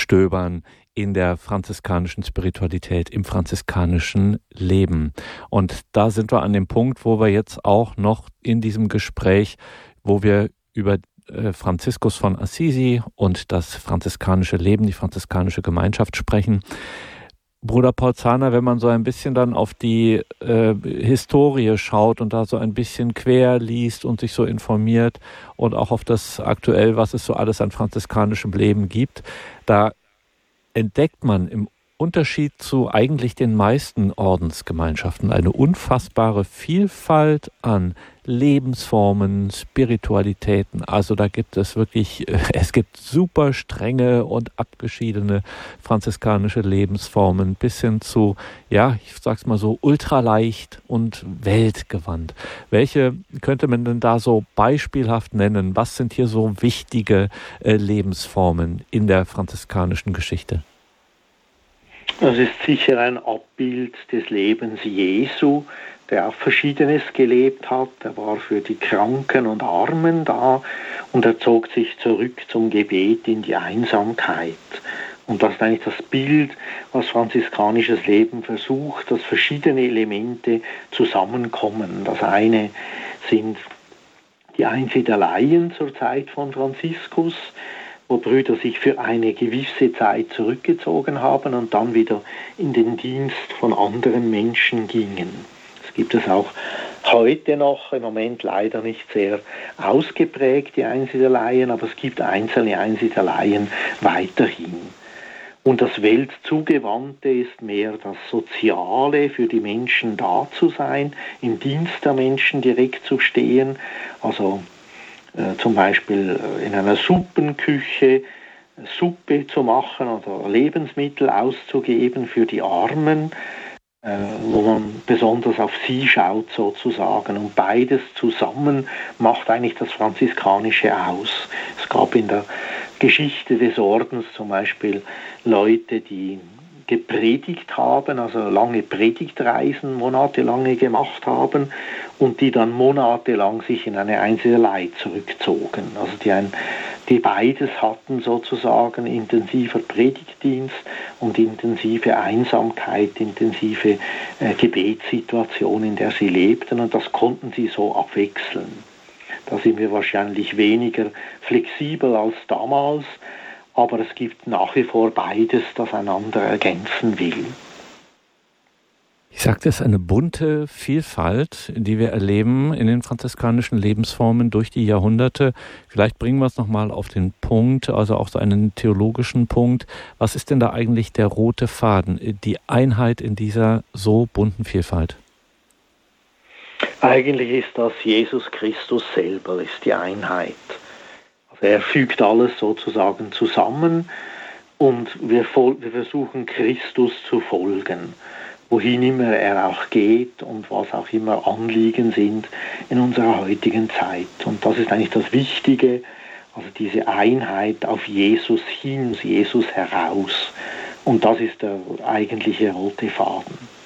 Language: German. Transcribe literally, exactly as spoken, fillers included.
stöbern in der franziskanischen Spiritualität, im franziskanischen Leben. Und da sind wir an dem Punkt, wo wir jetzt auch noch in diesem Gespräch, wo wir über äh, Franziskus von Assisi und das franziskanische Leben, die franziskanische Gemeinschaft sprechen. Bruder Paul Zahner, wenn man so ein bisschen dann auf die äh, Historie schaut und da so ein bisschen quer liest und sich so informiert und auch auf das aktuell, was es so alles an franziskanischem Leben gibt, da entdeckt man im Unterschied zu eigentlich den meisten Ordensgemeinschaften eine unfassbare Vielfalt an Lebensformen, Spiritualitäten. Also da gibt es wirklich, es gibt super strenge und abgeschiedene franziskanische Lebensformen bis hin zu, ja, ich sag's mal so, ultraleicht und weltgewandt. Welche könnte man denn da so beispielhaft nennen? Was sind hier so wichtige äh, Lebensformen in der franziskanischen Geschichte? Das ist sicher ein Abbild des Lebens Jesu, der auch Verschiedenes gelebt hat. Er war für die Kranken und Armen da und er zog sich zurück zum Gebet in die Einsamkeit. Und das ist eigentlich das Bild, was franziskanisches Leben versucht, dass verschiedene Elemente zusammenkommen. Das eine sind die Einsiedeleien zur Zeit von Franziskus, wo Brüder sich für eine gewisse Zeit zurückgezogen haben und dann wieder in den Dienst von anderen Menschen gingen. Es gibt es auch heute noch, im Moment leider nicht sehr ausgeprägt, die Einsiedeleien, aber es gibt einzelne Einsiedeleien weiterhin. Und das Weltzugewandte ist mehr das Soziale, für die Menschen da zu sein, im Dienst der Menschen direkt zu stehen, also zum Beispiel in einer Suppenküche Suppe zu machen oder Lebensmittel auszugeben für die Armen, wo man besonders auf sie schaut sozusagen. Und beides zusammen macht eigentlich das Franziskanische aus. Es gab in der Geschichte des Ordens zum Beispiel Leute, die gepredigt haben, also lange Predigtreisen, monatelange gemacht haben und die dann monatelang sich in eine Einsiedelei zurückzogen. Also die, ein, die beides hatten sozusagen, intensiver Predigtdienst und intensive Einsamkeit, intensive äh, Gebetssituation, in der sie lebten und das konnten sie so abwechseln. Da sind wir wahrscheinlich weniger flexibel als damals, aber es gibt nach wie vor beides, das einander ergänzen will. Ich sagte, es ist eine bunte Vielfalt, die wir erleben in den franziskanischen Lebensformen durch die Jahrhunderte. Vielleicht bringen wir es nochmal auf den Punkt, also auch so einen theologischen Punkt. Was ist denn da eigentlich der rote Faden, die Einheit in dieser so bunten Vielfalt? Eigentlich ist das Jesus Christus selber, ist die Einheit. Er fügt alles sozusagen zusammen und wir, wir versuchen Christus zu folgen, wohin immer er auch geht und was auch immer Anliegen sind in unserer heutigen Zeit. Und das ist eigentlich das Wichtige, also diese Einheit auf Jesus hin, Jesus heraus. Und das ist der eigentliche rote Faden.